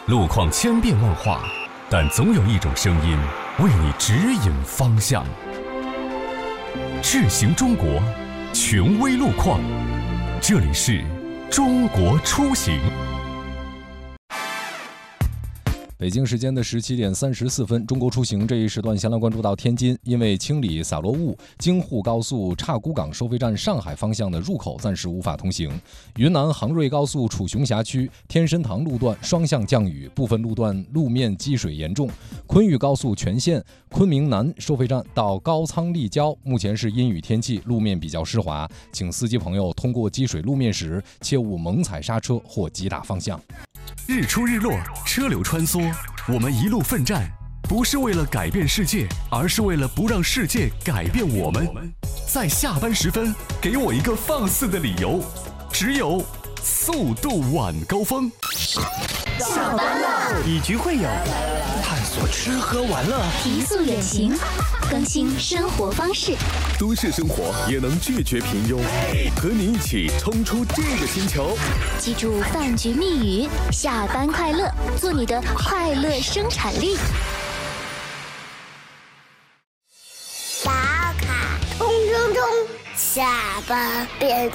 路况千变万化，但总有一种声音为你指引方向。智行中国，权威路况，这里是中国出行。 北京时间的17点34分，中国出行这一时段先来关注到天津，因为清理洒落物，京沪高速岔沽港收费站上海方向的入口暂时无法通行。云南杭瑞高速楚雄辖区天参塘路段双向降雨，部分路段路面积水严重。昆玉高速全线昆明南收费站到高仓立交，目前是阴雨天气，路面比较湿滑，请司机朋友通过积水路面时切勿猛踩刹车或急打方向。 日出日落，车流穿梭，我们一路奋战，不是为了改变世界，而是为了不让世界改变我们。在下班时分，给我一个放肆的理由，只有速度晚高峰。 下班了， 以局会友，探索吃喝玩乐， 提速远行，更新生活方式。 都市生活也能拒绝平庸，和你一起冲出这个星球。 记住饭局密语：下班快乐，做你的快乐生产力。 打卡冲冲冲，下班变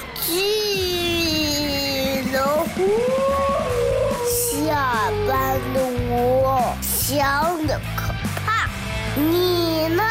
巨龙。下班的我想的可怕，你呢？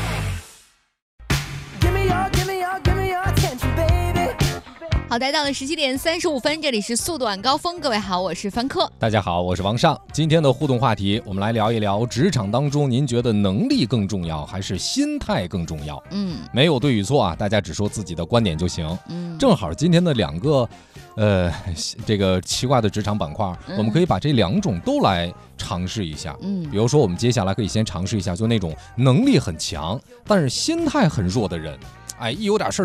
好的，到了17点35分，这里是速度晚高峰。各位好，我是凡客。 大家好，我是王尚。今天的互动话题，我们来聊一聊职场当中，您觉得能力更重要，还是心态更重要？没有对与错啊，大家只说自己的观点就行。正好今天的两个，这个奇怪的职场板块，我们可以把这两种都来尝试一下。比如说，我们接下来可以先尝试一下，就那种能力很强，但是心态很弱的人，一有点事儿